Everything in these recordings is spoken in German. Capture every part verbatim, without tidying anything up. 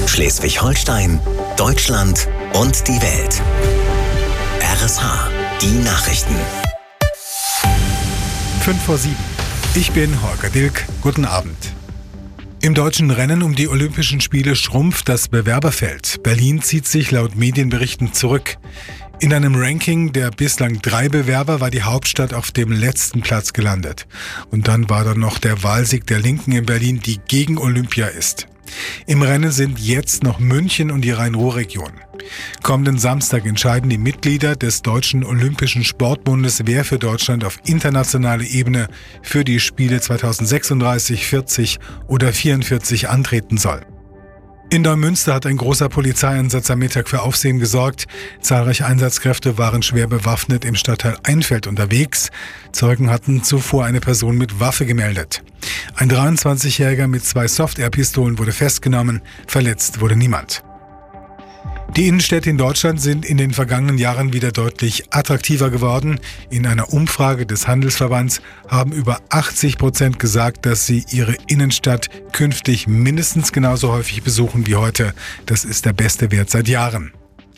Schleswig-Holstein, Deutschland und die Welt. R S H, die Nachrichten. fünf vor sieben. Ich bin Holger Dilk. Guten Abend. Im deutschen Rennen um die Olympischen Spiele schrumpft das Bewerberfeld. Berlin zieht sich laut Medienberichten zurück. In einem Ranking der bislang drei Bewerber war die Hauptstadt auf dem letzten Platz gelandet. Und dann war da noch der Wahlsieg der Linken in Berlin, die gegen Olympia ist. Im Rennen sind jetzt noch München und die Rhein-Ruhr-Region. Kommenden Samstag entscheiden die Mitglieder des Deutschen Olympischen Sportbundes, wer für Deutschland auf internationaler Ebene für die Spiele zweitausendsechsunddreißig, vierzig oder vierundvierzig antreten soll. In Neumünster hat ein großer Polizeieinsatz am Mittag für Aufsehen gesorgt. Zahlreiche Einsatzkräfte waren schwer bewaffnet im Stadtteil Einfeld unterwegs. Zeugen hatten zuvor eine Person mit Waffe gemeldet. Ein dreiundzwanzigjähriger mit zwei Soft-Air-Pistolen wurde festgenommen. Verletzt wurde niemand. Die Innenstädte in Deutschland sind in den vergangenen Jahren wieder deutlich attraktiver geworden. In einer Umfrage des Handelsverbands haben über achtzig Prozent gesagt, dass sie ihre Innenstadt künftig mindestens genauso häufig besuchen wie heute. Das ist der beste Wert seit Jahren.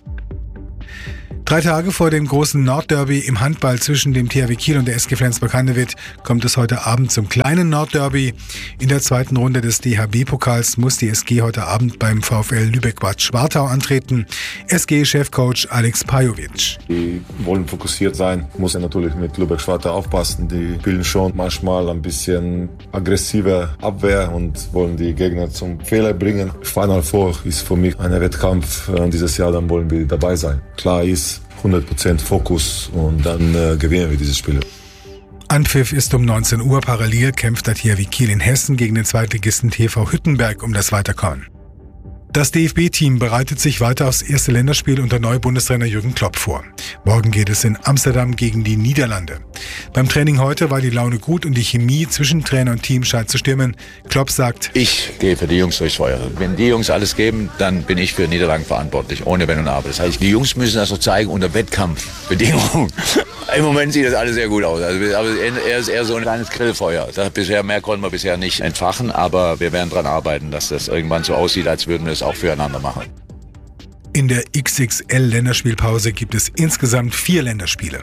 Drei Tage vor dem großen Nordderby im Handball zwischen dem T H W Kiel und der S G Flensburg-Handewitt kommt es heute Abend zum kleinen Nordderby. In der zweiten Runde des D H B-Pokals muss die S G heute Abend beim VfL Lübeck-Bad Schwartau antreten. S G-Chefcoach Alex Pajovic. Die wollen fokussiert sein, muss natürlich mit Lübeck-Schwartau aufpassen. Die spielen schon manchmal ein bisschen aggressiver Abwehr und wollen die Gegner zum Fehler bringen. Final Four ist für mich ein Wettkampf. Dieses Jahr dann wollen wir dabei sein. Klar ist, hundert Prozent Fokus und dann äh, gewinnen wir diese Spiele. Anpfiff ist um neunzehn Uhr. Parallel kämpft der T H W Kiel in Hessen gegen den Zweitligisten T V Hüttenberg um das Weiterkommen. Das D F B-Team bereitet sich weiter aufs erste Länderspiel unter Neubundestrainer Jürgen Klopp vor. Morgen geht es in Amsterdam gegen die Niederlande. Beim Training heute war die Laune gut und die Chemie zwischen Trainer und Team scheint zu stimmen. Klopp sagt: Ich gehe für die Jungs durchs Feuer. Wenn die Jungs alles geben, dann bin ich für Niederlagen verantwortlich, ohne Wenn und Aber. Das heißt, die Jungs müssen das so zeigen unter Wettkampfbedingungen. Im Moment sieht das alles sehr gut aus. Also, er ist eher so ein kleines Grillfeuer. Das bisher, mehr konnten wir bisher nicht entfachen, aber wir werden daran arbeiten, dass das irgendwann so aussieht, als würden wir es auch füreinander machen. In der X X L-Länderspielpause gibt es insgesamt vier Länderspiele.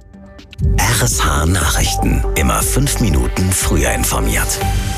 R S H Nachrichten. Immer fünf Minuten früher informiert.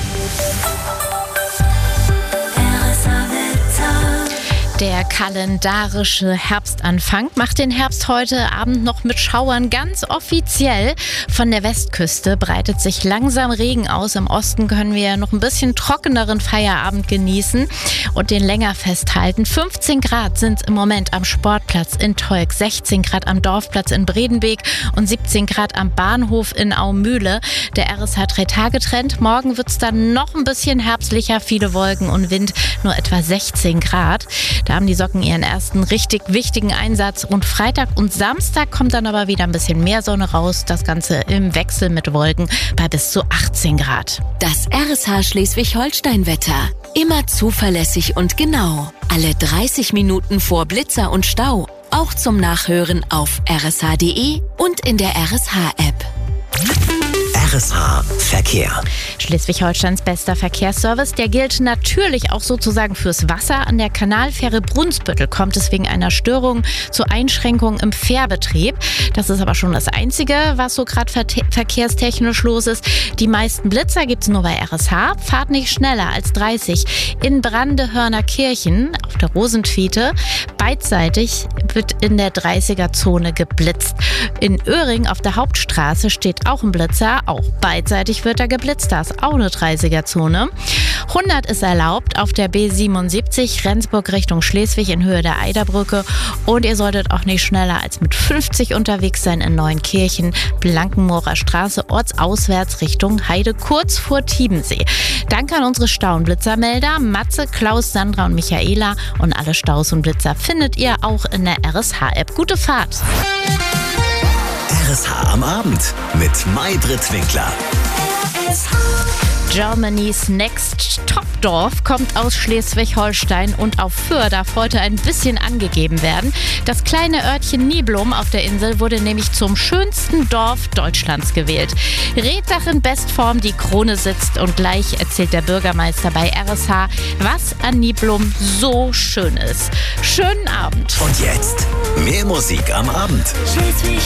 Der kalendarische Herbstanfang macht den Herbst heute Abend noch mit Schauern ganz offiziell. Von der Westküste breitet sich langsam Regen aus. Im Osten können wir noch ein bisschen trockeneren Feierabend genießen und den länger festhalten. fünfzehn Grad sind es im Moment am Sportplatz in Tolk, sechzehn Grad am Dorfplatz in Bredenbeek und siebzehn Grad am Bahnhof in Aumühle. Der R S H-Drei-Tage-Trend. Morgen wird es dann noch ein bisschen herbstlicher, viele Wolken und Wind, nur etwa sechzehn Grad. Da haben die Socken ihren ersten richtig wichtigen Einsatz. Und Freitag und Samstag kommt dann aber wieder ein bisschen mehr Sonne raus. Das Ganze im Wechsel mit Wolken bei bis zu achtzehn Grad. Das R S H Schleswig-Holstein-Wetter. Immer zuverlässig und genau. Alle dreißig Minuten vor Blitzer und Stau. Auch zum Nachhören auf r s h punkt d e und in der R S H-App. R S H Verkehr. Schleswig-Holsteins bester Verkehrsservice, der gilt natürlich auch sozusagen fürs Wasser. An der Kanalfähre Brunsbüttel kommt es wegen einer Störung zu Einschränkungen im Fährbetrieb. Das ist aber schon das Einzige, was so gerade ver- verkehrstechnisch los ist. Die meisten Blitzer gibt es nur bei R S H. Fahrt nicht schneller als dreißig. In Brandehörner Kirchen auf der Rosenfiete beidseitig wird in der dreißiger-Zone geblitzt. In Öhring auf der Hauptstraße steht auch ein Blitzer. Auch beidseitig wird da geblitzt, da ist auch eine dreißiger-Zone. hundert ist erlaubt auf der B siebenundsiebzig Rendsburg Richtung Schleswig in Höhe der Eiderbrücke. Und ihr solltet auch nicht schneller als mit fünfzig unterwegs sein in Neunkirchen, Blankenmoorer Straße, ortsauswärts Richtung Heide, kurz vor Tiebensee. Danke an unsere Stau-und-Blitzermelder Matze, Klaus, Sandra und Michaela. Und alle Staus und Blitzer findet ihr auch in der R S H-App. Gute Fahrt! R S H am Abend mit Maybrit Winkler. R S H. Germany's Next Top-Dorf kommt aus Schleswig-Holstein und auf Föhr darf heute ein bisschen angegeben werden. Das kleine Örtchen Niblum auf der Insel wurde nämlich zum schönsten Dorf Deutschlands gewählt. Redach in Bestform, die Krone sitzt und gleich erzählt der Bürgermeister bei R S H, was an Niblum so schön ist. Schönen Abend. Und jetzt mehr Musik am Abend.